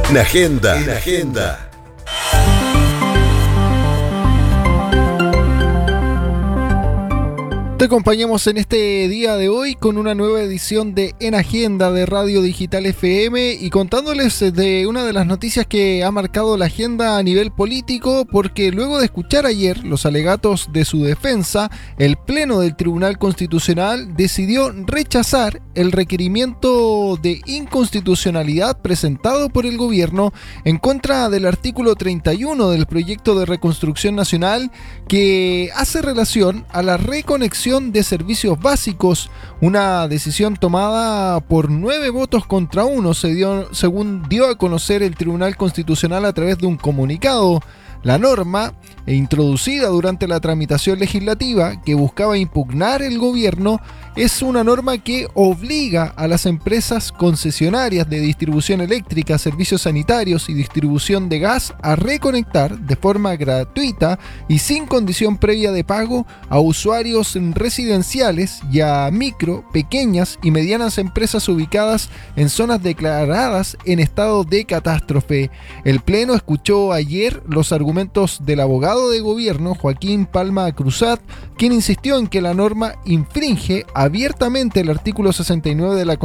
En Agenda. En Agenda. Te acompañamos en este día de hoy con una nueva edición de En Agenda de Radio Digital FM y contándoles de una de las noticias que ha marcado la agenda a nivel político, porque luego de escuchar ayer los alegatos de su defensa, el Pleno del Tribunal Constitucional decidió rechazar el requerimiento de inconstitucionalidad presentado por el gobierno en contra del artículo 31 del proyecto de reconstrucción nacional, que hace relación a la reconexión de servicios básicos, una decisión tomada por 9 votos contra 1, según dio a conocer el Tribunal Constitucional a través de un comunicado. La norma, introducida durante la tramitación legislativa que buscaba impugnar el gobierno, es una norma que obliga a las empresas concesionarias de distribución eléctrica, servicios sanitarios y distribución de gas a reconectar de forma gratuita y sin condición previa de pago a usuarios residenciales y a micro, pequeñas y medianas empresas ubicadas en zonas declaradas en estado de catástrofe. El Pleno escuchó ayer los argumentos del abogado de gobierno, Joaquín Palma Cruzat, quien insistió en que la norma infringe abiertamente el artículo 69 de la